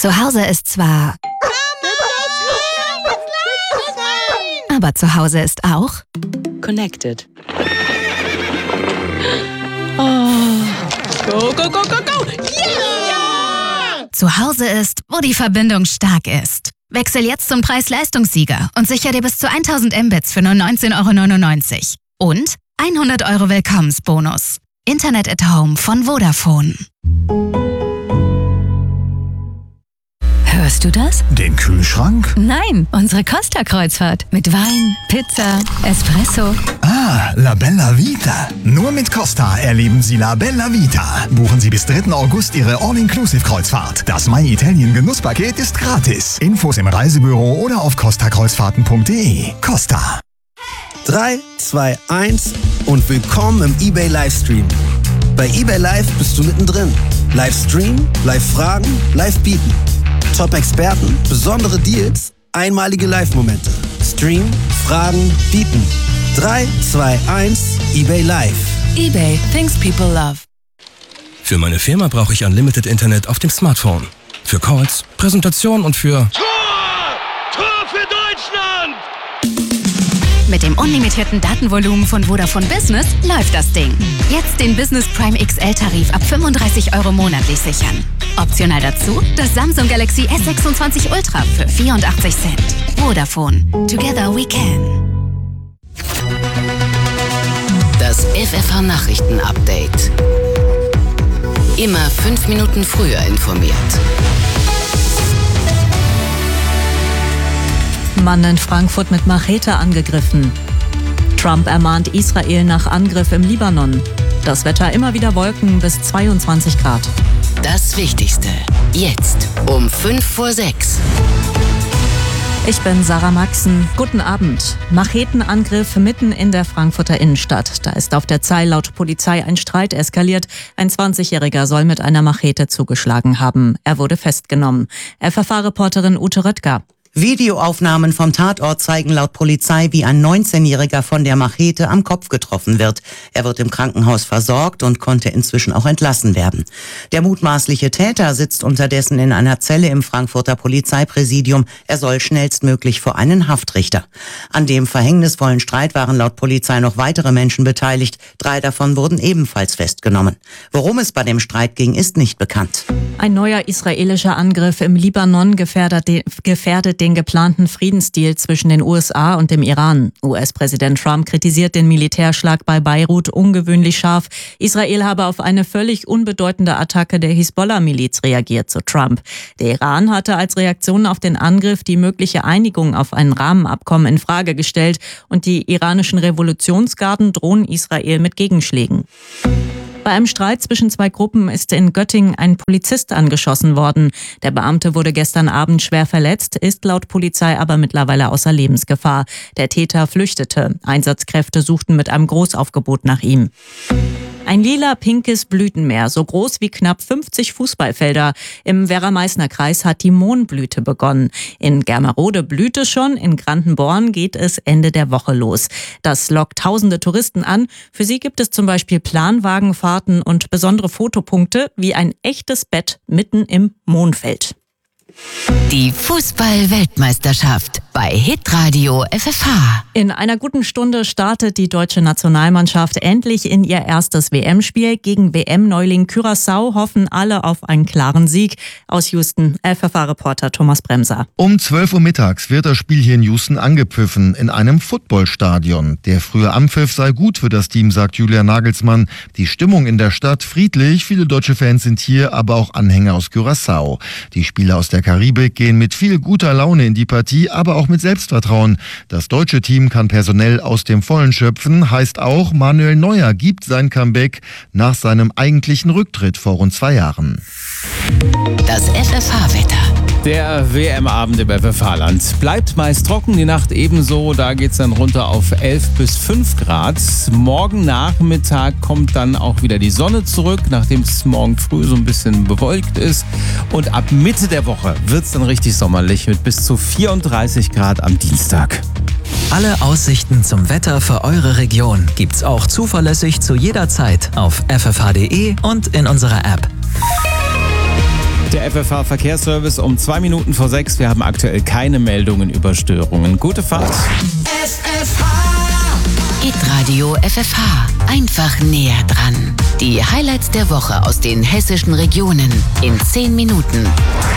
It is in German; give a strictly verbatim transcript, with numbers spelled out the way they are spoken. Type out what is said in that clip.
Zu Hause ist zwar... Aber zu Hause ist auch... Connected. Oh. Go, go, go, go, go! Yeah! Zu Hause ist, wo die Verbindung stark ist. Wechsel jetzt zum Preis-Leistungssieger und sicher dir bis zu tausend Mbits für nur neunzehn Euro neunundneunzig. Und hundert Euro Willkommensbonus. Internet at Home von Vodafone. Hörst du das? Den Kühlschrank? Nein, unsere Costa-Kreuzfahrt. Mit Wein, Pizza, Espresso. Ah, La Bella Vita. Nur mit Costa erleben Sie La Bella Vita. Buchen Sie bis dritten August Ihre All-Inclusive-Kreuzfahrt. Das My Italien Genusspaket ist gratis. Infos im Reisebüro oder auf costa kreuzfahrten punkt de. Costa. drei, zwei, eins und willkommen im eBay Livestream. Bei eBay Live bist du mittendrin. Livestream, Live-Fragen, Live-Bieten. Top-Experten, besondere Deals, einmalige Live-Momente. Stream, Fragen, Bieten. drei, zwei, eins, eBay Live. eBay, things people love. Für meine Firma brauche ich Unlimited Internet auf dem Smartphone. Für Calls, Präsentationen und für... Tor! Tor für Deutschland! Mit dem unlimitierten Datenvolumen von Vodafone Business läuft das Ding. Jetzt den Business Prime X L-Tarif ab fünfunddreißig Euro monatlich sichern. Optional dazu das Samsung Galaxy S sechsundzwanzig Ultra für vierundachtzig Cent. Vodafone. Together we can. Das F F H-Nachrichten-Update. Immer fünf Minuten früher informiert. Mann in Frankfurt mit Machete angegriffen. Trump ermahnt Israel nach Angriff im Libanon. Das Wetter immer wieder Wolken bis zweiundzwanzig Grad. Das Wichtigste. Jetzt um fünf vor sechs. Ich bin Sarah Maxen. Guten Abend. Machetenangriff mitten in der Frankfurter Innenstadt. Da ist auf der Zeil laut Polizei ein Streit eskaliert. Ein zwanzigjähriger soll mit einer Machete zugeschlagen haben. Er wurde festgenommen. F F H-Reporterin Ute Röttger. Videoaufnahmen vom Tatort zeigen laut Polizei, wie ein neunzehnjähriger von der Machete am Kopf getroffen wird. Er wird im Krankenhaus versorgt und konnte inzwischen auch entlassen werden. Der mutmaßliche Täter sitzt unterdessen in einer Zelle im Frankfurter Polizeipräsidium. Er soll schnellstmöglich vor einen Haftrichter. An dem verhängnisvollen Streit waren laut Polizei noch weitere Menschen beteiligt. Drei davon wurden ebenfalls festgenommen. Worum es bei dem Streit ging, ist nicht bekannt. Ein neuer israelischer Angriff im Libanon gefährdet den, gefährdet den geplanten Friedensdeal zwischen den U S A und dem Iran. U S-Präsident Trump kritisiert den Militärschlag bei Beirut ungewöhnlich scharf. Israel habe auf eine völlig unbedeutende Attacke der Hisbollah-Miliz reagiert, so Trump. Der Iran hatte als Reaktion auf den Angriff die mögliche Einigung auf ein Rahmenabkommen in Frage gestellt und die iranischen Revolutionsgarden drohen Israel mit Gegenschlägen. Bei einem Streit zwischen zwei Gruppen ist in Göttingen ein Polizist angeschossen worden. Der Beamte wurde gestern Abend schwer verletzt, ist laut Polizei aber mittlerweile außer Lebensgefahr. Der Täter flüchtete. Einsatzkräfte suchten mit einem Großaufgebot nach ihm. Ein lila-pinkes Blütenmeer, so groß wie knapp fünfzig Fußballfelder. Im Werra-Meißner-Kreis hat die Mohnblüte begonnen. In Germerode blüht es schon, in Grandenborn geht es Ende der Woche los. Das lockt tausende Touristen an. Für sie gibt es zum Beispiel Planwagenfahrten und besondere Fotopunkte wie ein echtes Bett mitten im Mohnfeld. Die Fußball-Weltmeisterschaft bei Hitradio F F H. In einer guten Stunde startet die deutsche Nationalmannschaft endlich in ihr erstes W M-Spiel. Gegen W M-Neuling Curaçao hoffen alle auf einen klaren Sieg. Aus Houston, F F H-Reporter Thomas Bremser. Um zwölf Uhr mittags wird das Spiel hier in Houston angepfiffen, in einem Footballstadion. Der frühe Anpfiff sei gut für das Team, sagt Julian Nagelsmann. Die Stimmung in der Stadt friedlich, viele deutsche Fans sind hier, aber auch Anhänger aus Curaçao. Die Spieler aus der Karibik gehen mit viel guter Laune in die Partie, aber auch mit Selbstvertrauen. Das deutsche Team kann personell aus dem Vollen schöpfen, heißt auch, Manuel Neuer gibt sein Comeback nach seinem eigentlichen Rücktritt vor rund zwei Jahren. Das F F H-Wetter. Der W M-Abend im F F H-Land bleibt meist trocken, die Nacht ebenso. Da geht es dann runter auf elf bis fünf Grad. Morgen Nachmittag kommt dann auch wieder die Sonne zurück, nachdem es morgen früh so ein bisschen bewölkt ist. Und ab Mitte der Woche wird es dann richtig sommerlich mit bis zu vierunddreißig Grad am Dienstag. Alle Aussichten zum Wetter für eure Region gibt's auch zuverlässig zu jeder Zeit auf f f h punkt d e und in unserer App. Der F F F H-Verkehrsservice um zwei Minuten vor sechs. Wir haben aktuell keine Meldungen über Störungen. Gute Fahrt. F F H. Hitradio F F H. Einfach näher dran. Die Highlights der Woche aus den hessischen Regionen in zehn Minuten.